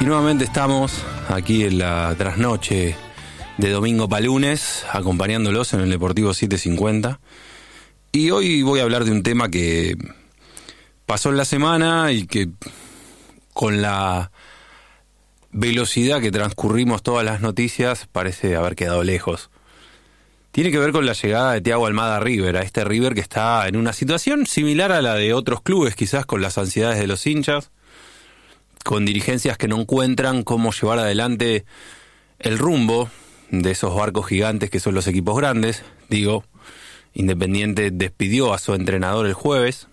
Y nuevamente estamos aquí en la trasnoche de domingo para lunes, acompañándolos en el Deportivo 750. Y hoy voy a hablar de un tema que pasó en la semana y que con la velocidad que transcurrimos todas las noticias parece haber quedado lejos. Tiene que ver con la llegada de Thiago Almada a River, a este River que está en una situación similar a la de otros clubes, quizás con las ansiedades de los hinchas, con dirigencias que no encuentran cómo llevar adelante el rumbo de esos barcos gigantes que son los equipos grandes. Digo, Independiente despidió a su entrenador el jueves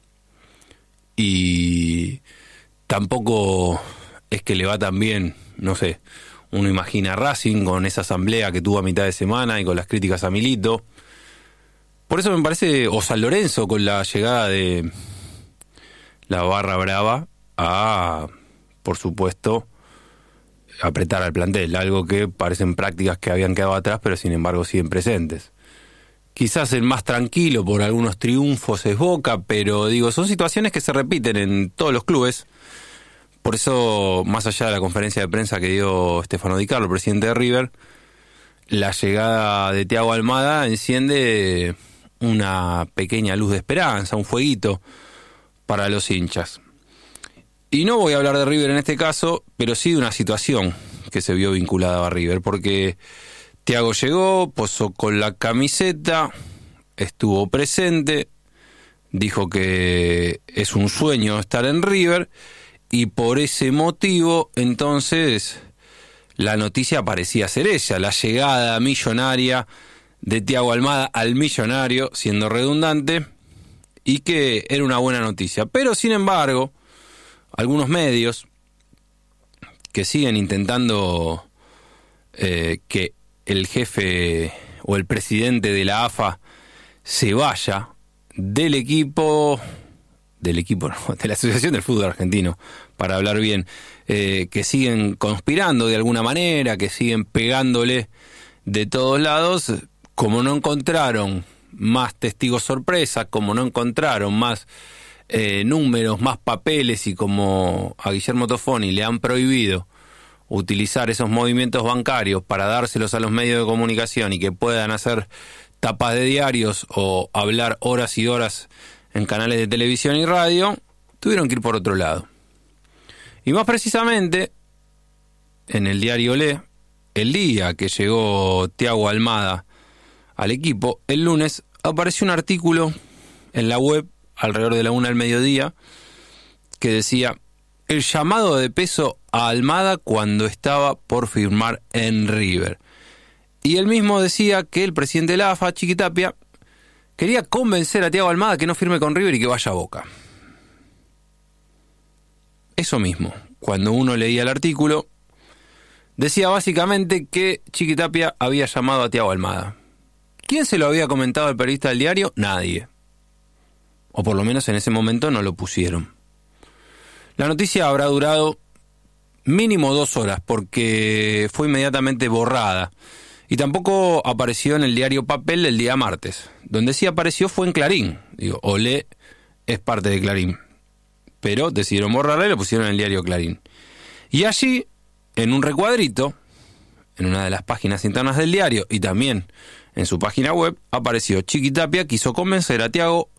y tampoco es que le va tan bien, no sé, uno imagina a Racing con esa asamblea que tuvo a mitad de semana y con las críticas a Milito. Por eso me parece, o San Lorenzo con la llegada de la barra brava a, por supuesto, apretar al plantel, algo que parecen prácticas que habían quedado atrás, pero sin embargo siguen presentes. Quizás el más tranquilo por algunos triunfos es Boca, pero digo, son situaciones que se repiten en todos los clubes. Por eso, más allá de la conferencia de prensa que dio Stefano Di Carlo, presidente de River, la llegada de Thiago Almada enciende una pequeña luz de esperanza, un fueguito para los hinchas. Y no voy a hablar de River en este caso, pero sí de una situación que se vio vinculada a River, porque Thiago llegó, posó con la camiseta, estuvo presente, dijo que es un sueño estar en River, y por ese motivo, entonces, la noticia parecía ser ella, la llegada millonaria de Thiago Almada al millonario, siendo redundante, y que era una buena noticia. Pero, sin embargo, algunos medios que siguen intentando que el jefe o el presidente de la AFA se vaya del equipo, no, de la Asociación del Fútbol Argentino, para hablar bien, que siguen conspirando de alguna manera, que siguen pegándole de todos lados, como no encontraron más testigos sorpresa, como no encontraron más números, más papeles, y como a Guillermo Tofoni le han prohibido utilizar esos movimientos bancarios para dárselos a los medios de comunicación y que puedan hacer tapas de diarios o hablar horas y horas en canales de televisión y radio, tuvieron que ir por otro lado. Y más precisamente, en el diario Olé, el día que llegó Thiago Almada al equipo, el lunes, apareció un artículo en la web alrededor de la 1 del mediodía que decía: el llamado de peso a Almada cuando estaba por firmar en River. Y él mismo decía que el presidente de la AFA, Chiquitapia, quería convencer a Thiago Almada que no firme con River y que vaya a Boca. Eso mismo, cuando uno leía el artículo, decía básicamente que Chiquitapia había llamado a Thiago Almada. ¿Quién se lo había comentado al periodista del diario? Nadie. O por lo menos en ese momento no lo pusieron. La noticia habrá durado mínimo 2 horas porque fue inmediatamente borrada. Y tampoco apareció en el diario Papel el día martes. Donde sí apareció fue en Clarín. Digo, Olé es parte de Clarín. Pero decidieron borrarla y lo pusieron en el diario Clarín. Y allí, en un recuadrito, en una de las páginas internas del diario y también en su página web, apareció: Chiquitapia quiso convencer a Thiago